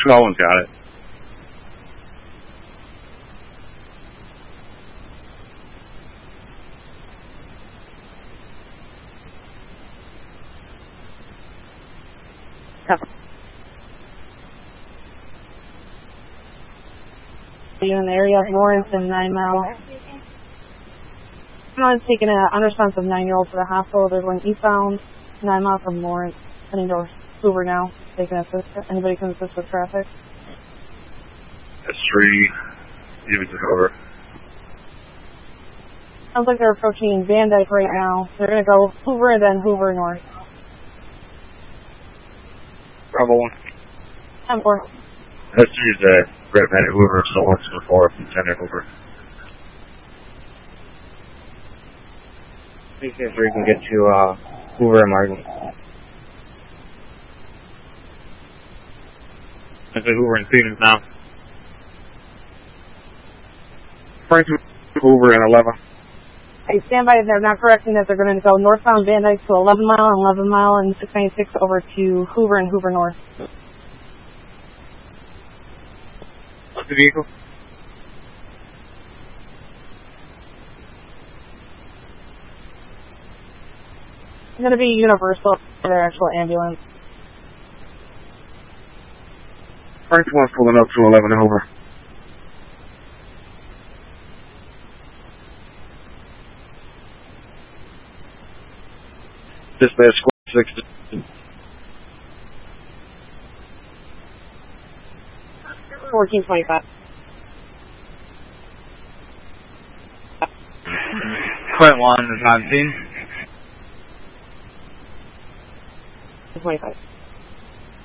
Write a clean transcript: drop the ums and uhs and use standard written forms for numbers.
Collins got it. You in the area of Lawrence and 9 Mile. I was taking an unresponsive 9-year-old to the hospital. They're going eastbound, 9 Mile from Lawrence, heading to Hoover now. They can assist. Anybody can assist with traffic. That's 3. Even to Hoover. Sounds like they're approaching Van Dyke right now. They're going to go Hoover and then Hoover North. Bravo 1. 10-4. That's 3 is Red Man at Hoover, so what's the 4 from 10 at Hoover. Please see if we can get to Hoover and Martin. That's at Hoover and Stevens now. Frank Hoover and 11. Hey, stand by. They're not correcting that. They're going to go northbound Van Dyke to 11 Mile and 11 Mile and 696 over to Hoover and Hoover North. What's the vehicle? It's going to be Universal for their actual ambulance. Frank 1 pulling up to 11 and Hoover. Dispatch squad 6. 1425. Quite 1 is on scene. 25.